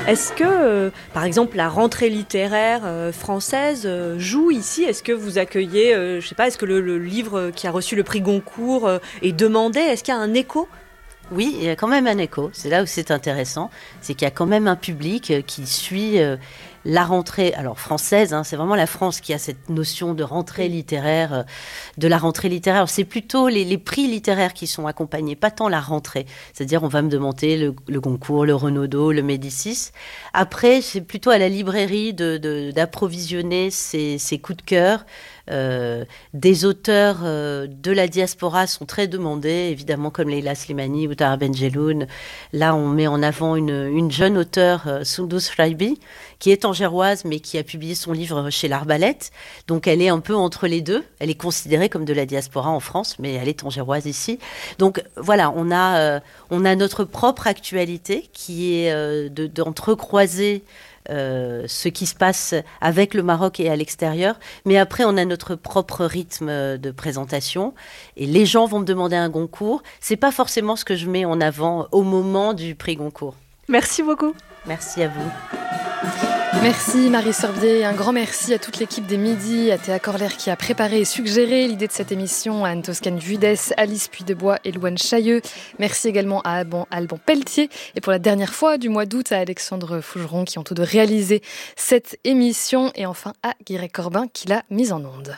Est-ce que, par exemple, la rentrée littéraire française joue ici ? Est-ce que vous accueillez, je sais pas, est-ce que le livre qui a reçu le prix Goncourt est demandé ? Est-ce qu'il y a un écho ? Oui, il y a quand même un écho. C'est là où c'est intéressant. C'est qu'il y a quand même un public qui suit la rentrée, alors française, c'est vraiment la France qui a cette notion de rentrée littéraire, de la rentrée littéraire. Alors, c'est plutôt les prix littéraires qui sont accompagnés, pas tant la rentrée. C'est-à-dire, on va me demander le Goncourt, le Renaudot, le Médicis. Après, c'est plutôt à la librairie d'approvisionner ces coups de cœur. Des auteurs de la diaspora sont très demandés, évidemment, comme Leila Slimani ou Tara Benjeloun. Là, on met en avant une jeune auteure, Sundus Fraibi, qui est angéroise, mais qui a publié son livre chez l'Arbalète. Donc, elle est un peu entre les deux. Elle est considérée comme de la diaspora en France, mais elle est angéroise ici. Donc, voilà, on a notre propre actualité qui est d'entrecroiser ce qui se passe avec le Maroc et à l'extérieur. Mais après, on a notre propre rythme de présentation. Et les gens vont me demander un Goncourt. C'est pas forcément ce que je mets en avant au moment du prix Goncourt. Merci beaucoup. Merci à vous. Merci Marie Sorbier et un grand merci à toute l'équipe des Midis, à Théa Corler qui a préparé et suggéré l'idée de cette émission, à Anne-Toscane Vudes, Alice Puydebois et Louane Chailleux. Merci également à Alban Pelletier et pour la dernière fois du mois d'août à Alexandre Fougeron qui ont tous deux réalisé cette émission et enfin à Guirec Corbin qui l'a mise en onde.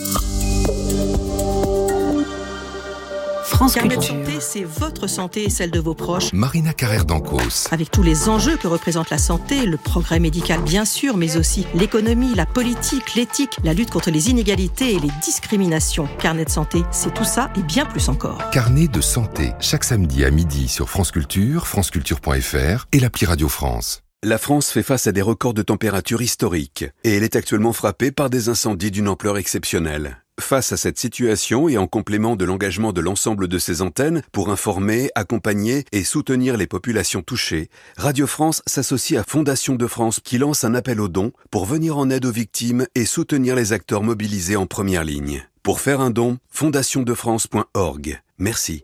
France Carnet de santé, c'est votre santé et celle de vos proches. Marina Carrère-Dancos. Avec tous les enjeux que représente la santé, le progrès médical bien sûr, mais aussi l'économie, la politique, l'éthique, la lutte contre les inégalités et les discriminations. Carnet de santé, c'est tout ça et bien plus encore. Carnet de santé, chaque samedi à midi sur France Culture, franceculture.fr et l'appli Radio France. La France fait face à des records de température historiques et elle est actuellement frappée par des incendies d'une ampleur exceptionnelle. Face à cette situation et en complément de l'engagement de l'ensemble de ses antennes pour informer, accompagner et soutenir les populations touchées, Radio France s'associe à Fondation de France qui lance un appel aux dons pour venir en aide aux victimes et soutenir les acteurs mobilisés en première ligne. Pour faire un don, fondationdefrance.org. Merci.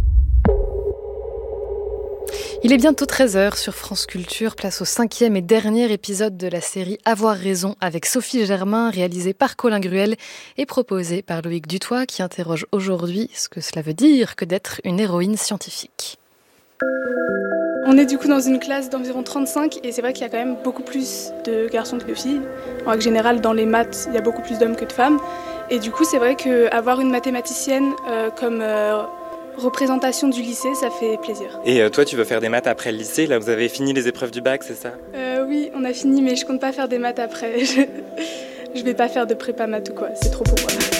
Il est bientôt 13h sur France Culture, place au 5e et dernier épisode de la série Avoir raison avec Sophie Germain, réalisée par Colin Gruel et proposée par Loïc Dutoit qui interroge aujourd'hui ce que cela veut dire que d'être une héroïne scientifique. On est du coup dans une classe d'environ 35 et c'est vrai qu'il y a quand même beaucoup plus de garçons que de filles. En règle générale, dans les maths, il y a beaucoup plus d'hommes que de femmes. Et du coup, c'est vrai qu'avoir une mathématicienne comme représentation du lycée, ça fait plaisir. Et toi, tu veux faire des maths après le lycée ? Là, vous avez fini les épreuves du bac, c'est ça ? Oui, on a fini, mais je compte pas faire des maths après. Je vais pas faire de prépa maths ou quoi, c'est trop pour moi.